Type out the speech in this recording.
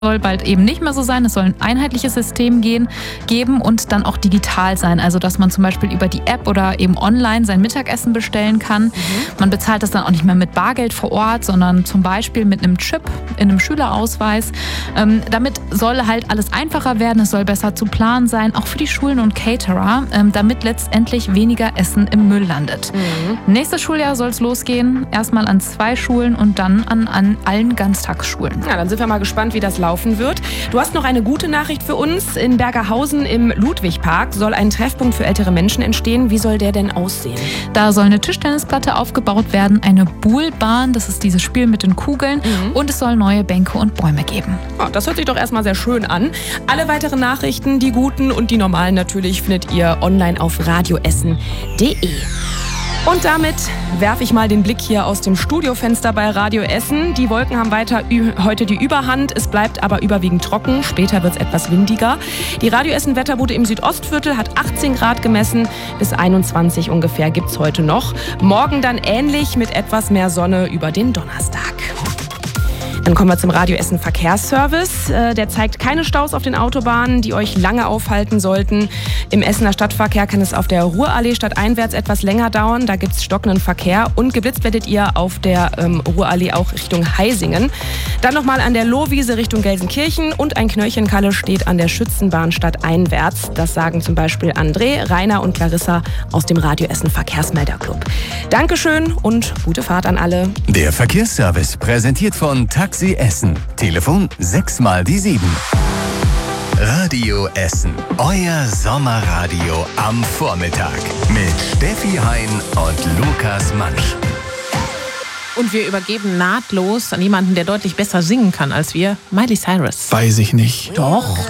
soll bald eben nicht mehr so sein. Es soll ein einheitliches System geben und dann auch digital sein. Also dass man zum Beispiel über die App oder eben online sein Mittagessen bestellen kann. Man bezahlt das dann auch nicht mehr mit Bargeld vor Ort, sondern zum Beispiel mit einem Chip in einem Schülerausweis. Damit soll halt alles einfacher werden. Es soll besser zu planen sein, auch für die Schulen und Caterer, damit letztendlich weniger Essen im Müll landet. Nächstes Schuljahr soll es losgehen. Erstmal an 2 Schulen und dann an allen Ganztagsschulen. Ja, dann sind wir mal gespannt, wie das laufen wird. Du hast noch eine gute Nachricht für uns. In Bergerhausen im Ludwigpark soll ein Treffpunkt für ältere Menschen entstehen. Wie soll der denn aussehen? Da soll eine Tischtennisplatte aufgebaut werden, eine Buhlbahn, das ist dieses Spiel mit den Kugeln, und es soll neue Bänke und Bäume geben. Oh, das hört sich doch erstmal sehr schön an. Alle weiteren Nachrichten, die guten und die normalen natürlich, findet ihr online auf radioessen.de. Und damit werfe ich mal den Blick hier aus dem Studiofenster bei Radio Essen. Die Wolken haben heute die Überhand. Es bleibt aber überwiegend trocken. Später wird es etwas windiger. Die Radio Essen Wetterbude im Südostviertel hat 18 Grad gemessen. Bis 21 ungefähr gibt es heute noch. Morgen dann ähnlich mit etwas mehr Sonne über den Donnerstag. Dann kommen wir zum Radio Essen Verkehrsservice. Der zeigt keine Staus auf den Autobahnen, die euch lange aufhalten sollten. Im Essener Stadtverkehr kann es auf der Ruhrallee stadteinwärts etwas länger dauern. Da gibt es stockenden Verkehr und geblitzt werdet ihr auf der Ruhrallee auch Richtung Heisingen. Dann nochmal an der Lohwiese Richtung Gelsenkirchen und ein Knöllchenkalle steht an der Schützenbahn stadteinwärts. Das sagen zum Beispiel André, Rainer und Clarissa aus dem Radio Essen Verkehrsmelderclub. Dankeschön und gute Fahrt an alle. Der Verkehrsservice präsentiert von Taxi Essen. Telefon 6x7. Radio Essen. Euer Sommerradio am Vormittag. Mit Steffi Hein und Lukas Mansch. Und wir übergeben nahtlos an jemanden, der deutlich besser singen kann als wir, Miley Cyrus. Weiß ich nicht. Doch.